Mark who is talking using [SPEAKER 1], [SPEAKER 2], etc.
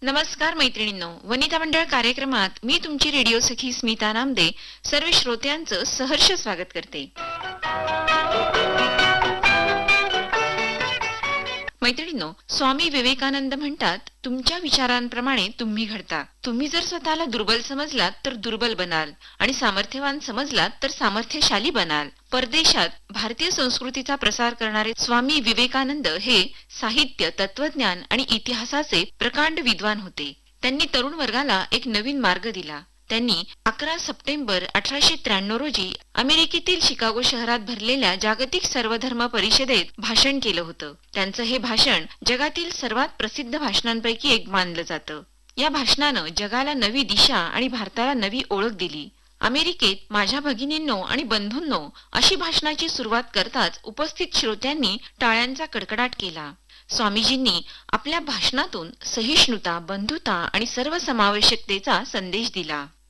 [SPEAKER 1] नमस्कार मैत्रिणींनो, वनिता मंडळ कार्यक्रमात मी तुमची रेडिओ सखी स्मिता नामदे सर्व श्रोत्यांचं सहर्ष स्वागत करते। मैत्रिणींनो, स्वामी विवेकानंद म्हणतात, तुमच्या विचारांप्रमाणे तुम्ही घडता। तुम्ही जर स्वतःला दुर्बल समजलात तर दुर्बल बनाल आणि सामर्थ्यवान समजलात तर सामर्थ्यशाली बनाल। परदेशात भारतीय संस्कृतीचा प्रसार करणारे स्वामी विवेकानंद हे साहित्य, तत्वज्ञान आणि इतिहासाचे प्रकांड विद्वान होते। त्यांनी तरुण वर्गाला एक नवीन मार्ग दिला। त्यांनी 11 सप्टेंबर 1893 रोजी अमेरिकेतील शिकागो शहरात भरलेल्या जागतिक सर्वधर्म परिषदेत भाषण केलं होतं। त्यांचं हे भाषण जगातील सर्वात प्रसिद्ध भाषणांपैकी एक मानलं जातं। या भाषणानं जगाला नवी दिशा आणि भारताला नवी ओळख दिली। अमेरिकेत माझ्या भगिनींनो आणि बंधूंनो अशी भाषणाची सुरुवात करताच उपस्थित श्रोत्यांनी टाळ्यांचा कडकडाट केला। स्वामीजींनी आपल्या भाषणातून सहिष्णुता, बंधुता आणि सर्वसमावेशकतेचा संदेश दिला।